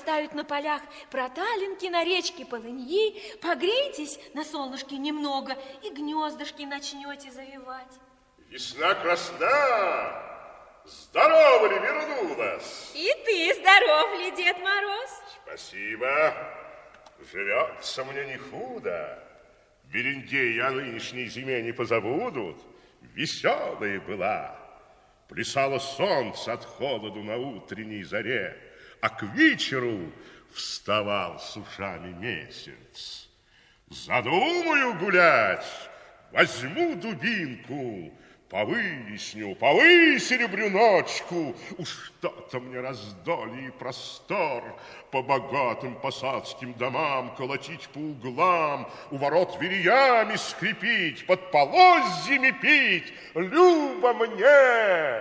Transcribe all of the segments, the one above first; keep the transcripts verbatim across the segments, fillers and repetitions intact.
вырастают на полях проталинки, на речке полыньи. Погрейтесь на солнышке немного, и гнездышки начнете завивать. Весна красна, здорово ли вернулась? И ты здоров ли, Дед Мороз? Спасибо, живется мне не худо. Берендей о нынешней зиме не позабудут. Веселая была. Плясало солнце от холоду на утренней заре, а к вечеру вставал с ушами месяц. Задумаю гулять, возьму дубинку, повыясню, повысеребрю ночку. Уж что-то мне раздолье и простор по богатым посадским домам колотить по углам, у ворот вериями скрипить, под полозьями пить. Люба мне,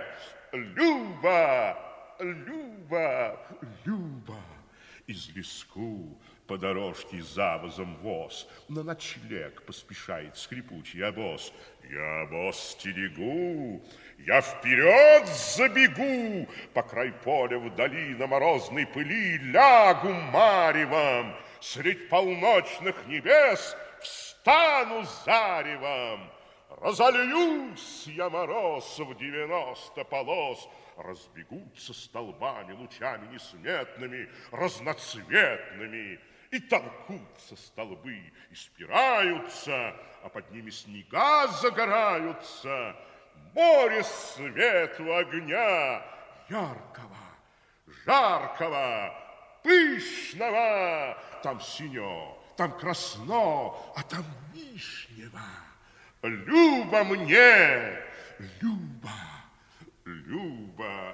Люба, Люба, Люба. Из леску по дорожке завозом воз на ночлег поспешает скрипучий обоз. Я обоз стерегу, я вперед забегу, по край поля вдали на морозной пыли лягу маревом, средь полночных небес встану заревом. Разольюсь я, мороз, в девяносто полос, разбегутся столбами лучами несметными, разноцветными, и толкутся столбы, и спираются, а под ними снега загораются. Море свету огня, яркого, жаркого, пышного. Там синё, там красно, а там вишнево. Люба мне, Люба, Люба,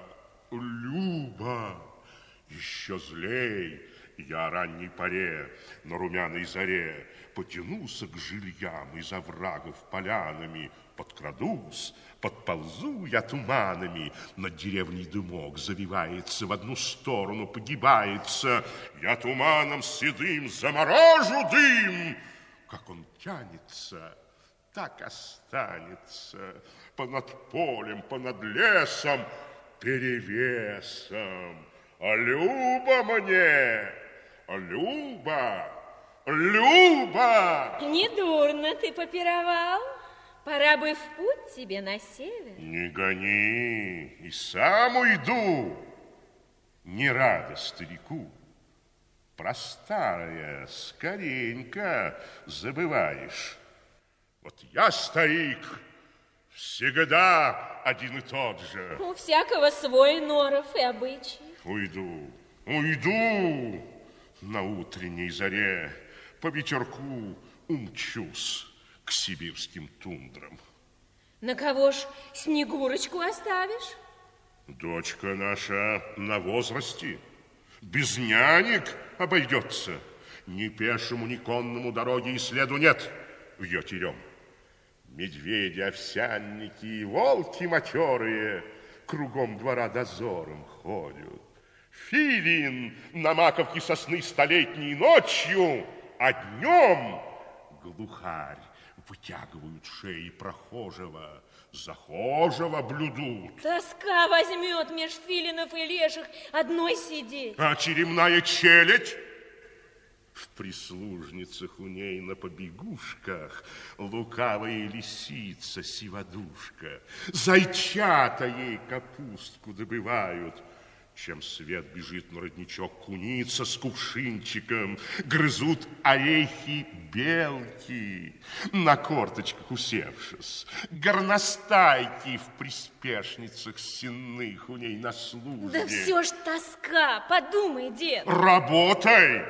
Люба. Еще злей я о ранней поре на румяной заре потянулся к жильям из оврагов полянами, подкрадусь, подползу я туманами, над деревней дымок завивается, в одну сторону погибается. Я туманом седым заморожу дым, как он тянется, так останется понад полем, понад лесом, перевесом. А Люба мне, Люба, Люба! Недурно ты попировал. Пора бы в путь тебе на север. Не гони, и сам уйду. Не рада старику. Про старое скоренько забываешь. Вот я, старик, всегда один и тот же. У всякого свой норов и обычай. Уйду, уйду на утренней заре, по ветерку умчусь к сибирским тундрам. На кого ж Снегурочку оставишь? Дочка наша на возрасте, без нянек обойдется. Ни пешему, ни конному дороги и следу нет в ее терем. Медведи, овсянники и волки матерые кругом двора дозором ходят. Филин на маковке сосны столетней ночью, а днем глухарь вытягивают шеи прохожего, захожего блюдут. Тоска возьмет меж филинов и леших одной сидеть. А теремная челядь? В прислужницах у ней на побегушках лукавая лисица сиводушка. Зайчата ей капустку добывают. Чем свет бежит на родничок куница с кувшинчиком, грызут орехи белки, на корточках усевшись. Горностайки в приспешницах сенных у ней на службе. Да все ж тоска, подумай, дед. Работай,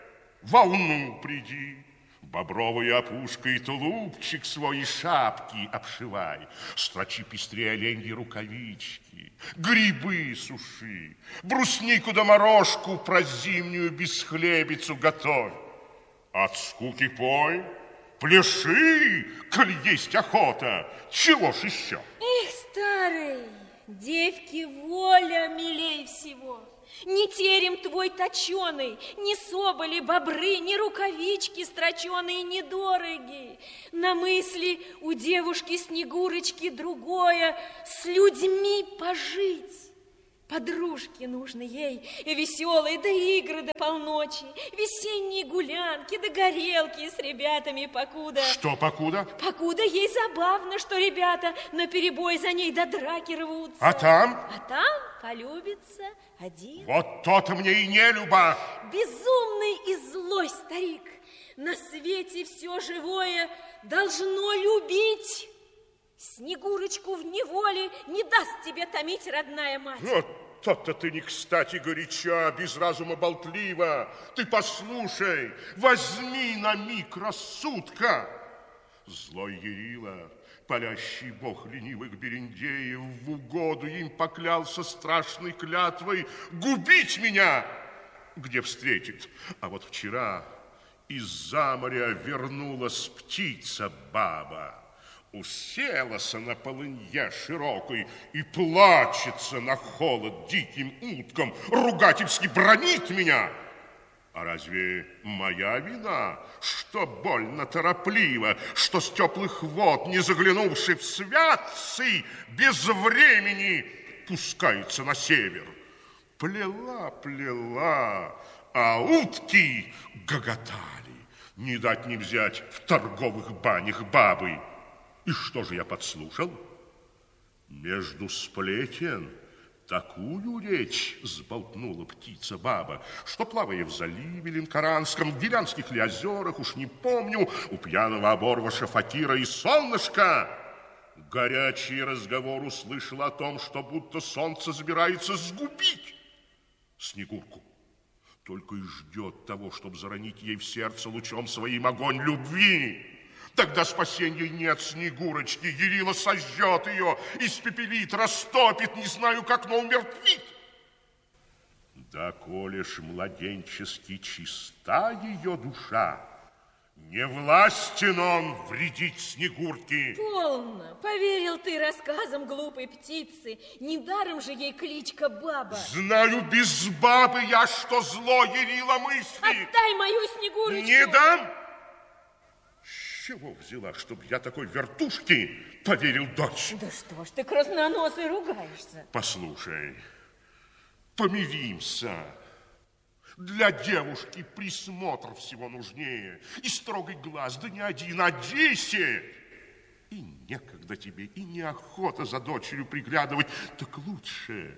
волну приди. Бобровой опушкой тулупчик свой и шапки обшивай. Строчи пестрее оленьи рукавички, грибы суши, бруснику да морожку про зимнюю бесхлебицу готовь. От скуки пой, пляши, коль есть охота. Чего ж еще? Эх, старый, девки воля милей всего. Ни терем твой точеный, ни соболи, бобры, ни рукавички строченые недороги. На мысли у девушки Снегурочки другое — с людьми пожить. Подружки нужны ей, и веселые, да игры до полночи, весенние гулянки, да горелки с ребятами покуда. Что покуда? Покуда ей забавно, что ребята наперебой за ней до драки рвутся. А там? А там полюбится один. Вот то-то мне и не люба. Безумный и злой старик. На свете все живое должно любить. Снегурочку в неволе не даст тебе томить родная мать. Вот то-то ты не кстати горяча, без разума болтлива. Ты послушай, возьми на миг рассудка. Злой Ярила, палящий бог ленивых берендеев, в угоду им поклялся страшной клятвой губить меня, где встретит. А вот вчера из-за моря вернулась птица-баба. Уселась на полынье широкой и плачется на холод диким уткам, ругательски бранит меня. А разве моя вина, что больно торопливо, что с теплых вод, не заглянувши в святцы, без времени пускается на север? Плела, плела, а утки гоготали, не дать не взять в торговых банях бабы. И что же я подслушал? Между сплетен такую речь сболтнула птица-баба, что, плавая в заливе Ленкоранском, в Гилянских ли озерах, уж не помню, у пьяного оборваша Факира и солнышка, горячий разговор услышал о том, что будто солнце собирается сгубить Снегурку. Только и ждет того, чтобы заронить ей в сердце лучом своим огонь любви. Тогда спасения нет Снегурочки. Ярила сожжет ее, испепелит, растопит, не знаю как, но умертвит. Да коли ж младенчески чиста ее душа, не властен он вредить Снегурке. Полно, поверил ты рассказам глупой птицы. Недаром же ей кличка Баба. Знаю без бабы я, что зло Ярила мысли. Отдай мою Снегурочку. Не дам. С чего взяла, чтобы я такой вертушке поверил дочь? Да что ж ты красноносый ругаешься? Послушай, помиримся. Для девушки присмотр всего нужнее. И строгий глаз, да не один, а десять. И некогда тебе, и неохота за дочерью приглядывать. Так лучше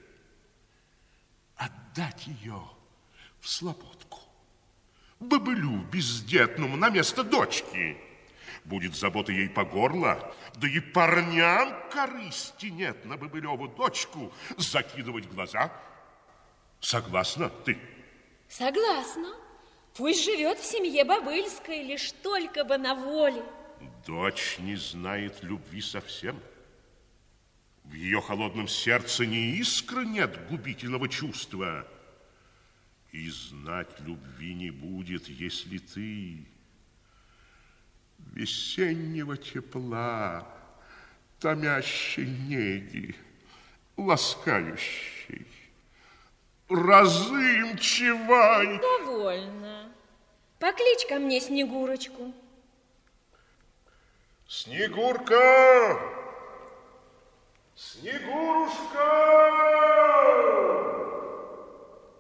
отдать ее в слободку. Бобылю бездетному на место дочки. Будет забота ей по горло, да и парням корысти нет на Бобылеву дочку закидывать глаза. Согласна ты? Согласна. Пусть живет в семье Бобыльской, лишь только бы на воле. Дочь не знает любви совсем. В ее холодном сердце ни искры нет губительного чувства. И знать любви не будет, если ты весеннего тепла, томящей неги, ласкающей, разымчивай. Довольно. Покличь ко мне Снегурочку. Снегурка! Снегурушка!